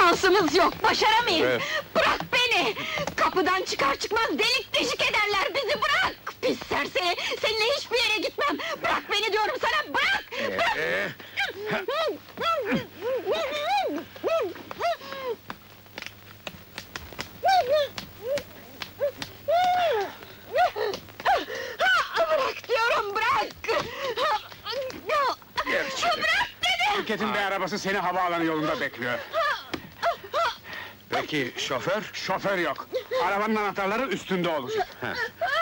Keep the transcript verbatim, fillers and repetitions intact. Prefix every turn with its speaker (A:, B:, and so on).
A: şansımız yok, başaramayız!
B: Evet.
A: Bırak beni! Kapıdan çıkar çıkmaz delik deşik ederler bizi, bırak! Pis serseri, seninle hiçbir yere gitmem! Bırak beni diyorum sana, bırak!
B: Ee,
A: Bırak diyorum, bırak!
B: Gerçi.
A: Bırak dedi!
C: Şirketin bir arabası seni havaalanı yolunda bekliyor.
B: Peki şoför?
C: Şoför yok. Arabanın anahtarları üstünde olacak.
B: Heh.